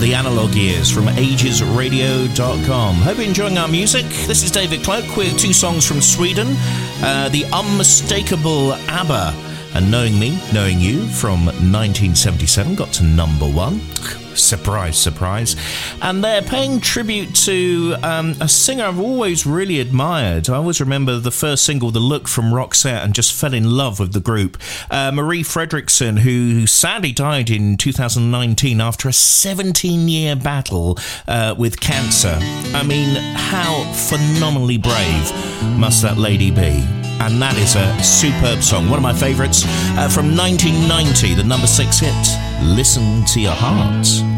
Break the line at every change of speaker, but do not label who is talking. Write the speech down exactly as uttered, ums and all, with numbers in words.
The Analog Years from ages radio dot com. Hope you're enjoying our music. This is David Cloak with two songs from Sweden. Uh, the unmistakable ABBA and Knowing Me, Knowing You from nineteen seventy-seven got to number one. Surprise, surprise. And they're paying tribute to um, a singer I've always really admired. I always remember the first single, The Look, from Roxette, and just fell in love with the group. Uh, Marie Fredriksson, who sadly died in two thousand nineteen after a seventeen-year battle uh, with cancer. I mean, how phenomenally brave must that lady be? And that is a superb song, one of my favourites, uh, from nineteen ninety, the number six hit, Listen to Your Heart.